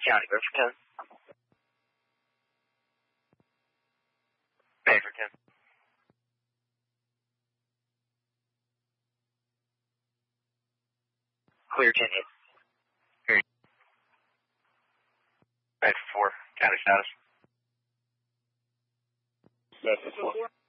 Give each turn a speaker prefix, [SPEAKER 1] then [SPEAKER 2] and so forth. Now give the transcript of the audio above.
[SPEAKER 1] County, go for 10. Bay for 10. Clear 10 hit. Hear you. Bay for 4. County status.
[SPEAKER 2] Bay for 4.